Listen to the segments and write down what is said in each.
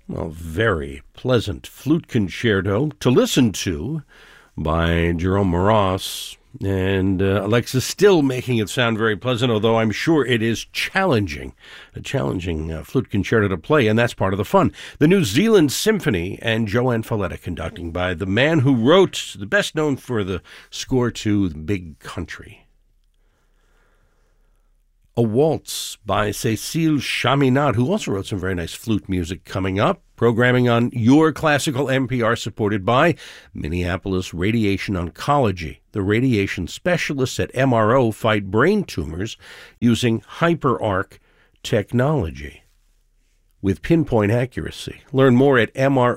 A very pleasant flute concerto to listen to by Jerome Moross. And Alexis still making it sound very pleasant, although I'm sure it is challenging, a challenging flute concerto to play, and that's part of the fun. The New Zealand Symphony and Joanne Falletta conducting by the man who wrote, the best known for the score to The Big Country. A Waltz by Cécile Chaminade, who also wrote some very nice flute music, coming up. Programming on Your Classical NPR, supported by Minneapolis Radiation Oncology. The radiation specialists at MRO fight brain tumors using HyperArc technology with pinpoint accuracy. Learn more at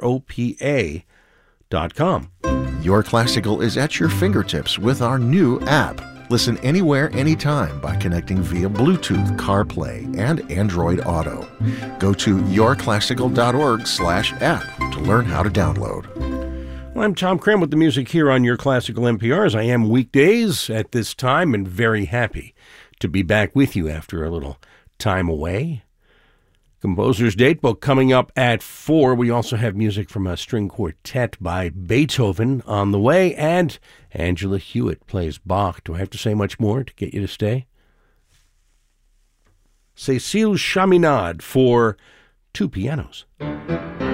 MROPA.com. Your Classical is at your fingertips with our new app. Listen anywhere, anytime by connecting via Bluetooth, CarPlay, and Android Auto. Go to yourclassical.org/app to learn how to download. Well, I'm Tom Cram with the music here on Your Classical NPR, as I am weekdays at this time, and very happy to be back with you after a little time away. Composer's Datebook coming up at 4. We also have music from a string quartet by Beethoven on the way, and Angela Hewitt plays Bach. Do I have to say much more to get you to stay? Cécile Chaminade for two pianos.